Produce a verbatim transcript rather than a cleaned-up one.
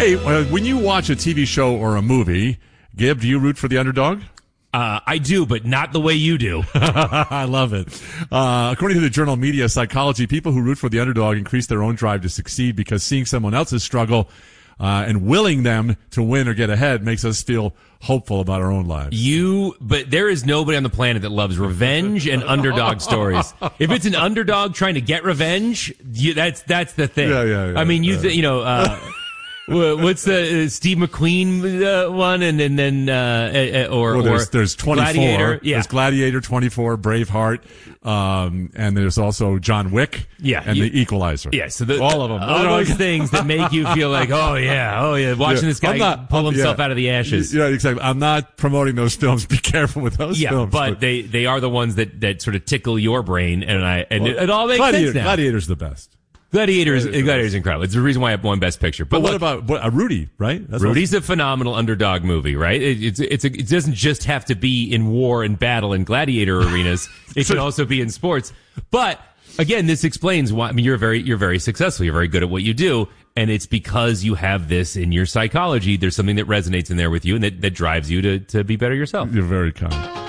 Hey, uh, when you watch a T V show or a movie, Gib, do you root for the underdog? Uh, I do, but not the way you do. I love it. Uh, according to the journal Media Psychology, people who root for the underdog increase their own drive to succeed because seeing someone else's struggle uh, and willing them to win or get ahead makes us feel hopeful about our own lives. You, but there is nobody on the planet that loves revenge and underdog stories. If it's an underdog trying to get revenge, you, that's that's the thing. Yeah, yeah, yeah. I mean, you yeah. th- you know. Uh, What's the uh, Steve McQueen uh, one, and, and then uh, uh, or well, there's, or there's twenty-four. Gladiator, yeah. There's Gladiator, twenty-four, Braveheart, um, and there's also John Wick, yeah, and you, the Equalizer. Yeah, so the, all of them, all those things that make you feel like, oh yeah, oh yeah, watching yeah. this guy not, pull himself yeah. out of the ashes. Yeah, exactly. I'm not promoting those films. Be careful with those yeah, films. but, but they they are the ones that, that sort of tickle your brain, and I and well, it, it all makes Gladiator, sense now. Gladiator's the best. Gladiator's, Gladiator's incredible. It's the reason why I won Best Picture. But, but what look, about what, uh, Rudy, right? That's Rudy's a phenomenal underdog movie, right? It, it's, it's a, it doesn't just have to be in war and battle and gladiator arenas. It can also be in sports. But again, this explains why, I mean, you're very, you're very successful. You're very good at what you do. And it's because you have this in your psychology. There's something that resonates in there with you and that, that drives you to, to be better yourself. You're very kind.